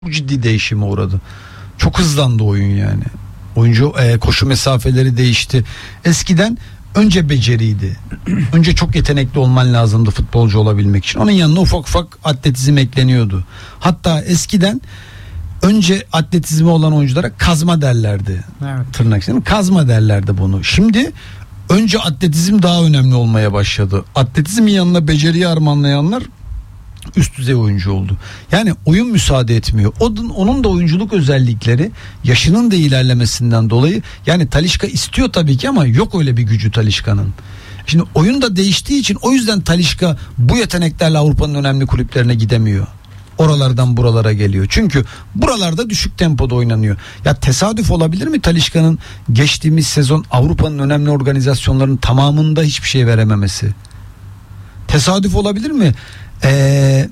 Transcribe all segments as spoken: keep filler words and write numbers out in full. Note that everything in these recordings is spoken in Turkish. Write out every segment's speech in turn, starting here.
çok ciddi değişime uğradı. Çok hızlandı oyun yani. Oyuncu e, koşu mesafeleri değişti. Eskiden önce beceriydi. Önce çok yetenekli olman lazımdı futbolcu olabilmek için. Onun yanına ufak ufak atletizm ekleniyordu. Hatta eskiden önce atletizmi olan oyunculara kazma derlerdi. Evet. Tırnak içinde kazma derlerdi bunu. Şimdi önce atletizm daha önemli olmaya başladı. Atletizmin yanına beceriyi harmanlayanlar üst düzey oyuncu oldu. Yani oyun müsaade etmiyor. Onun, onun da oyunculuk özellikleri yaşının da ilerlemesinden dolayı, yani Talisca istiyor tabii ki ama yok öyle bir gücü Talisca'nın. Şimdi oyun da değiştiği için o yüzden Talisca bu yeteneklerle Avrupa'nın önemli kulüplerine gidemiyor. Oralardan buralara geliyor. Çünkü buralarda düşük tempoda oynanıyor. Ya tesadüf olabilir mi Talisca'nın geçtiğimiz sezon Avrupa'nın önemli organizasyonlarının tamamında hiçbir şey verememesi? Tesadüf olabilir mi? Ee,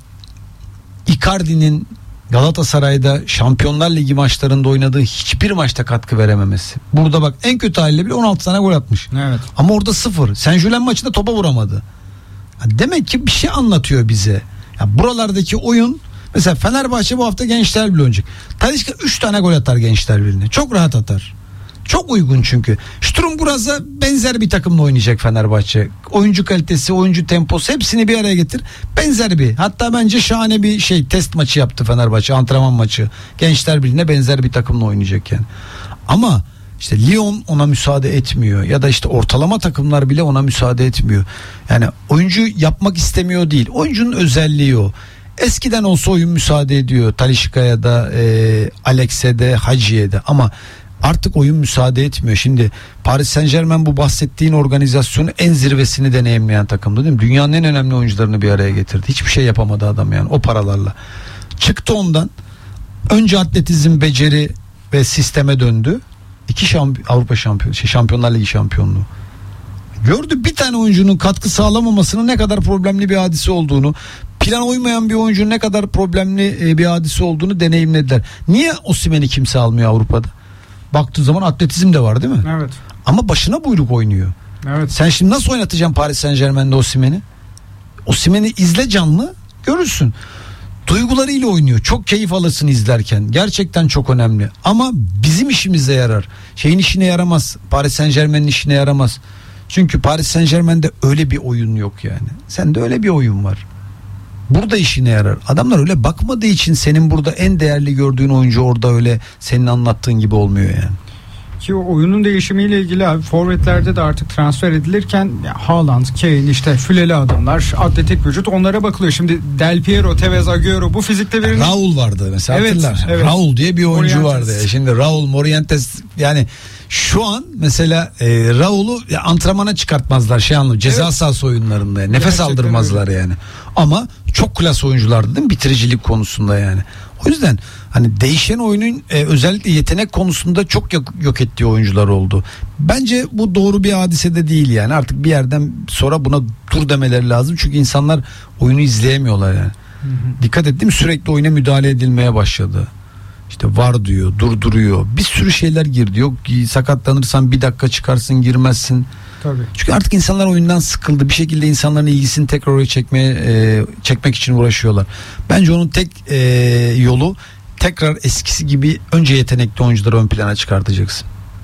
Icardi'nin Galatasaray'da Şampiyonlar Ligi maçlarında oynadığı hiçbir maçta katkı verememesi. Burada bak en kötü haliyle bile on altı tane gol atmış. Evet. Ama orada sıfır. Saint-Gilloise maçında topa vuramadı. Ya demek ki bir şey anlatıyor bize. Ya buralardaki oyun, mesela Fenerbahçe bu hafta Gençler Birliği oynayacak. Talisca üç tane gol atar Gençler Birliği'ne. Çok rahat atar. Çok uygun çünkü. Sturm Graz'a benzer bir takımla oynayacak Fenerbahçe. Oyuncu kalitesi, oyuncu temposu hepsini bir araya getir. Benzer bir, hatta bence şahane bir şey test maçı yaptı Fenerbahçe, antrenman maçı. Gençler Birliği'ne benzer bir takımla oynayacak yani. Ama işte Lyon ona müsaade etmiyor ya da işte ortalama takımlar bile ona müsaade etmiyor. Yani oyuncu yapmak istemiyor değil. Oyuncunun özelliği o. Eskiden olsa oyun müsaade ediyor. Talisca'ya da, e, Alex'e de, Hacı'ya da, ama artık oyun müsaade etmiyor. Şimdi Paris Saint-Germain bu bahsettiğin organizasyonu en zirvesini deneyimleyen takımdı değil mi? Dünyanın en önemli oyuncularını bir araya getirdi. Hiçbir şey yapamadı adam yani o paralarla. Çıktı ondan. Önce atletizm, beceri ve sisteme döndü. İki şamp- Avrupa şampiyon, şey, Şampiyonlar Ligi şampiyonluğu. Gördü bir tane oyuncunun katkı sağlamamasının ne kadar problemli bir hadise olduğunu, plan uymayan bir oyuncunun ne kadar problemli bir hadise olduğunu deneyimlediler. Niye Osimhen'i kimse almıyor Avrupa'da? Baktığın zaman atletizm de var değil mi? Evet. Ama başına buyruk oynuyor. Evet. Sen şimdi nasıl oynatacaksın Paris Saint-Germain'de Osimhen'i? Osimhen'i izle canlı, görürsün. Duygularıyla oynuyor. Çok keyif alırsın izlerken. Gerçekten çok önemli. Ama bizim işimize yarar. Şeyin işine yaramaz. Paris Saint-Germain'in işine yaramaz. Çünkü Paris Saint-Germain'de öyle bir oyun yok yani. Sende öyle bir oyun var. Burada işine yarar. Adamlar öyle bakmadığı için senin burada en değerli gördüğün oyuncu orada öyle senin anlattığın gibi olmuyor yani. Ki o oyunun değişimiyle ilgili abi, forvetlerde de artık transfer edilirken ya Haaland, Kane, işte füleli adımlar, atletik vücut, onlara bakılıyor. Şimdi Del Piero, Tevez, Agüero bu fizikte birinin... Raul vardı mesela, evet, hatırlar. Evet. Raul diye bir oyuncu Morientes. vardı. Şimdi Raul, Morientes, yani şu an mesela e, Raul'u ya, antrenmana çıkartmazlar şey anlamı, ceza evet. sahası oyunlarında yani. Nefes gerçekten aldırmazlar öyle. Yani. Ama çok klas oyunculardı değil mi bitiricilik konusunda yani. O yüzden hani değişen oyunun e, özellikle yetenek konusunda çok yok, yok ettiği oyuncular oldu. Bence bu doğru bir hadise de değil yani. Artık bir yerden sonra buna dur demeleri lazım. Çünkü insanlar oyunu izleyemiyorlar yani. Hı hı. Dikkat et değil mi? Sürekli oyuna müdahale edilmeye başladı. İşte var diyor, durduruyor. Bir sürü şeyler gir diyor. Sakatlanırsan bir dakika çıkarsın, girmezsin. Tabii. Çünkü artık insanlar oyundan sıkıldı. Bir şekilde insanların ilgisini tekrar oraya çekmeye e, çekmek için uğraşıyorlar. Bence onun tek e, yolu tekrar eskisi gibi önce yetenekli oyuncuları ön plana çıkartacaksın.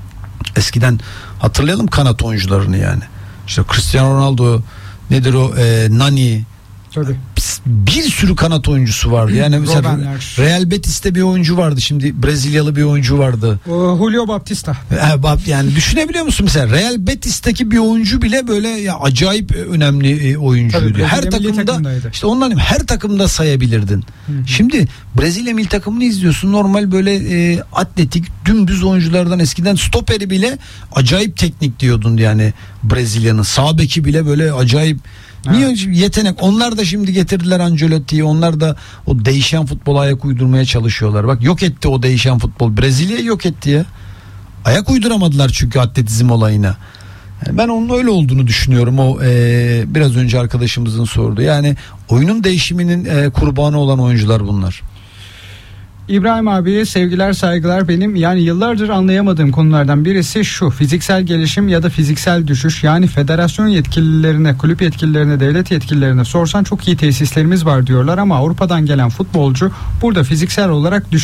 Eskiden hatırlayalım kanat oyuncularını yani. İşte Cristiano Ronaldo, nedir o, e, Nani. Tabii. Bir sürü kanat oyuncusu vardı. Yani mesela Robenler. Real Betis'te bir oyuncu vardı. Şimdi Brezilyalı bir oyuncu vardı. O, Julio Baptista. Yani düşünebiliyor musun mesela Real Betis'teki bir oyuncu bile böyle ya acayip önemli oyuncuydu. Tabii, her takımda işte onların her takımda sayabilirdin. Hı-hı. Şimdi Brezilya milli takımını izliyorsun. Normal böyle e, atletik dümdüz oyunculardan, eskiden stoperi bile acayip teknik diyordun yani Brezilya'nın. Sağ beki bile böyle acayip. Niye evet. Yetenek? Onlar da şimdi getirdiler Ancelotti'yi. Onlar da o değişen futbola ayak uydurmaya çalışıyorlar. Bak yok etti o değişen futbol. Brezilya'yı yok etti ya. Ayak uyduramadılar çünkü atletizm olayına. Yani ben onun öyle olduğunu düşünüyorum. O e, biraz önce arkadaşımızın sordu. Yani oyunun değişiminin e, kurbanı olan oyuncular bunlar. İbrahim abiye sevgiler saygılar. Benim yani yıllardır anlayamadığım konulardan birisi şu: fiziksel gelişim ya da fiziksel düşüş. Yani federasyon yetkililerine, kulüp yetkililerine, devlet yetkililerine sorsan çok iyi tesislerimiz var diyorlar ama Avrupa'dan gelen futbolcu burada fiziksel olarak düş